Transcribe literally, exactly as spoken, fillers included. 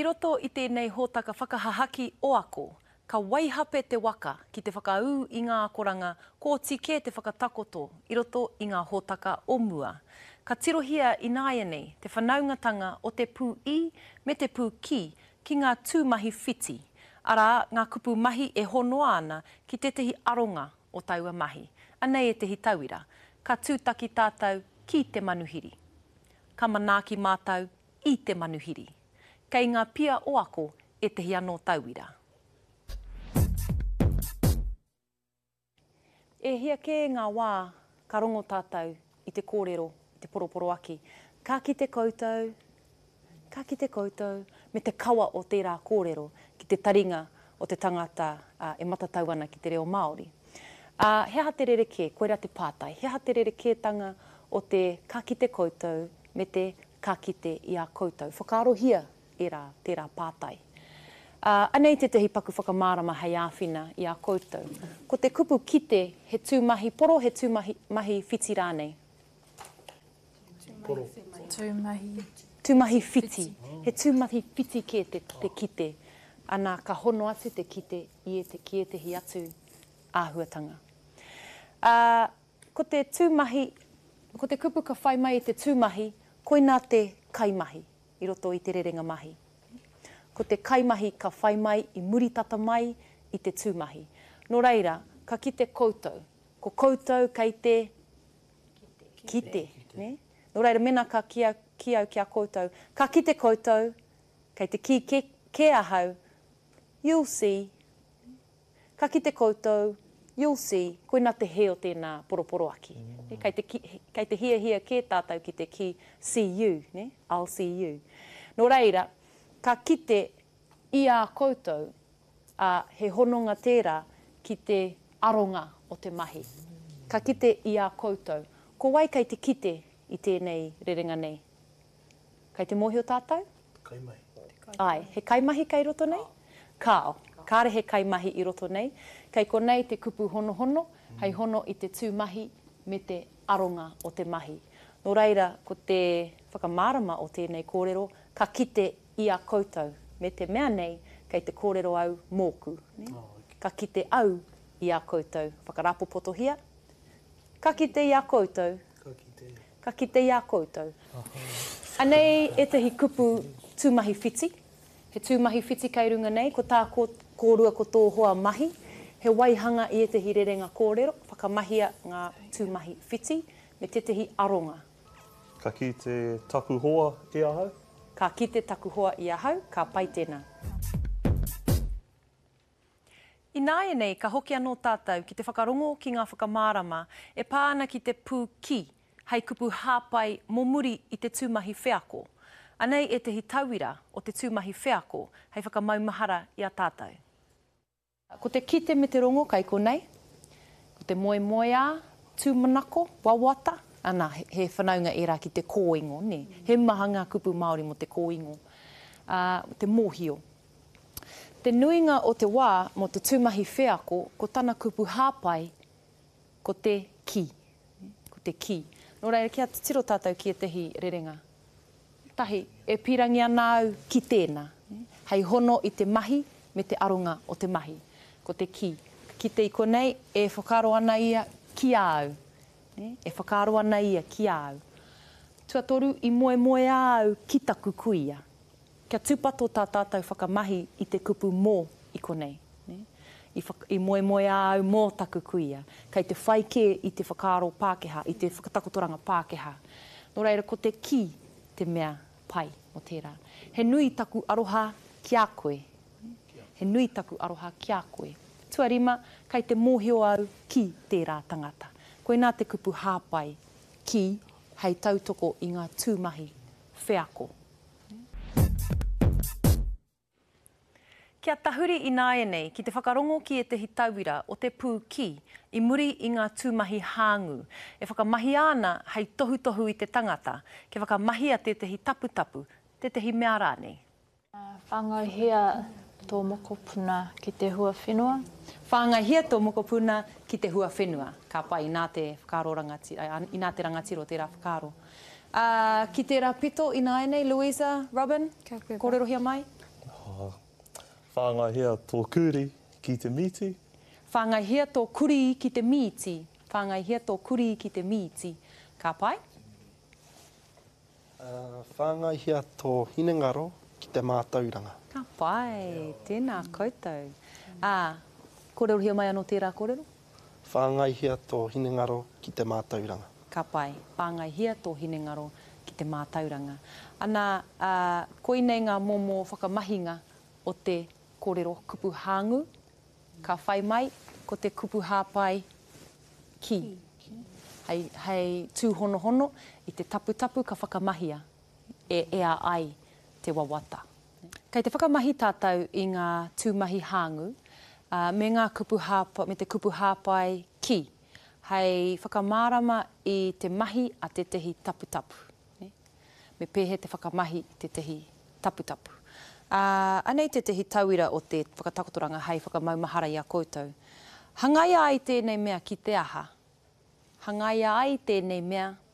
I roto i tēnei hōtaka whakahahaki o ako, ka waihape te waka ki te whakaū i ngā akoranga, ko tike te whakatakoto i roto i ngā hōtaka o mua. Ka tirohia i nāia nei te whanaungatanga o te pū i me te pū ki ki ngā tūmahi whiti. Arā, ngā kupu mahi e honoa ana ki te tehi aronga o taua mahi. Anei e tehi tauira, ka tūtaki tātou ki te manuhiri. Ka manaaki mātou i te manuhiri. Kei ngā pia o ako e tehi anō tauira. E hia ke ngā wā ka rongo tātou i te kōrero, i te poroporo aki. Ka ki te koutou, ka ki te koutou, me te kawa o tērā kōrero, ki te taringa o te tangata uh, e matatau ana ki te reo Māori. Uh, he aha te rereke, koera te pātai, he aha te rerekētanga o te ka ki te koutou me te ka ki te i a koutou. Whakaarohia e rā, tērā pātai. Uh, anei te tehi paku whakamārama hei āwhina i a koutou. Ko te kupu kite he tūmahi poro, he tūmahi mahi whiti rānei? Poro. Tūmahi. Tūmahi whiti. He tūmahi whiti ke te, te kite. Ana ka hono atu te kite i e te ki e tehi atu āhuatanga. Uh, ko te tūmahi, ko te kupu ka whai mai i te tūmahi, koina te kaimahi i roto i te rerenga mahi. Ko te kaimahi ka whai mai i muritata mai i te tūmahi. Nō reira, ka kite koutou. Ko koutou kei te kite. Ne? Nō reira, mena ka kia, kia kia koutou. Ka kite koutou, kei te ki ke, ke ahau, you'll see. Ka kite koutou, you'll see. Koina te he o tēnā poroporo aki. Mm. Kei te, kei te hia hia ke tātou ki te ki see you. Ne? I'll see you. Nō reira, ka kite i a koutou, uh, he hononga tērā ki te aronga o te mahi. Ka kite i a koutou. Ko wai kei te kite i tēnei rerenga nei? Kei te mōhio tātou? Kaimahi. Ai, he kaimahi kei roto nei? Kāo. Kāre he kaimahi i roto nei. Kei ko nei te kupu hono hono, mm. hei hono i te tūmahi me te aronga o te mahi. Nō reira, ko te whakamārama o tēnei kōrero, ka kite i a koutou. Me te mea nei, kei te kōrero au mōku. Ne? Oh, okay. Ka kite au i a koutou. Whakarapo potohia. Ka kite i a koutou. Ka kite. Ka kite i a koutou. Anei e tehi kupu tūmahi whiti. He tūmahi whiti kei runga nei, ko tā kōrua ko tō hoa mahi. He waihanga i e tehi rerenga kōrero, whakamahia ngā tūmahi whiti, me te tehi aronga. Ka ki te taku hoa i ahau? Ka ki te taku hoa i ahau, ka pai tēnā. I nāia nei, ka hoki anō tātou ki te whakarongo ki ngā whakamārama, e pāna ki te pū ki, hei kupu hāpai momuri i te tūmahi wheako. Anei e tehi tauira o te tūmahi wheako, hei whakamaumahara i a tātou. Ko te kite me te rongo, kai ko nei. Ko te moe moe a, tūmanako, wawata. Ana, he, he whanaunga e rā ki te kōingo, ne? He maha ngā kupu Māori mo te kōingo. Uh, te mōhio. Te nuinga o te wā mo te tūmahi wheako, ko tana kupu hāpai, ko te ki. Ko te ki. Nō reira, kia te tiro tātou ki e tehi rerenga. Tahi, e pirangi ana au ki tēnā. Hei hono i te mahi me te aronga o te mahi. Ko te ki. Ki te iko nei, e whakaro ana ia ki au. E whakaro ana ia ki au. Tua toru i moe moe au ki taku kuia. Kia tūpato tā tātou whakamahi i te kupu mō i konei. I, I moe moe au mō taku kuia. Kei te whaike i te whakaro Pākehā, i te whakatakotoranga Pākehā. Nō reira, ko te ki te mea pai o tērā. He nui taku aroha ki a koe. He nui taku aroha ki a koe. Tuarima, kei te mōhio au ki tērā tangata. Koe nā te kupu hāpai ki hei tautoko i ngā tūmahi wheako. Kia tahuri i nāia nei, ki te whakarongo ki e tehi tauira o te pū ki i muri i ngā tūmahi hāngu. E whakamahi ana hei tohu tohu i te tangata, ke whakamahia te tehi tapu tapu, te tehi mea rānei. Uh, whangauhia tō mokopuna ki te hua whenua. Whāngaihia tō mokopuna ki te hua whenua. Ka pai i nā te whakaro rangatiro, i nā te rangatiro tērā whakaro. Uh, ki tērā pito i nāia nei, Louisa, Robin, kōrerohia mai? Whāngaihia tō kuri ki te miti. Whāngaihia tō kuri ki te miti. Whāngaihia tō kuri ki te miti. Ka pai? Uh, whāngaihia tō hinengaro ki te mātauranga. Ka pai, tēnā koutou. Ah, kōrero hia mai anō tērā kōrero? Whāngaihia tō hinengaro ki te mātauranga. Ka pai, whāngaihia tō hinengaro ki te mātauranga. Ana, uh, koinei ngā momo whakamahinga o te kōrero kupu hāngu, ka whai mai ko te kupu hāpai ki. Hei, hei tūhonohono i te taputapu ka whakamahia e ea ai te wawata. Kei te whakamahi tātou i ngā tūmahi hāngu, uh, me, ngā kupu hāpai, me te kupu hāpai ki, hei whakamārama i te mahi a te tehi taputapu. Ne? Me pēhe te whakamahi i te tehi taputapu. Uh, anei te tehi tauira o te whakatakotoranga hei whakamaumahara i a koutou. Hangaia ai tēnei mea ki te aha. Hangaia ai tēnei mea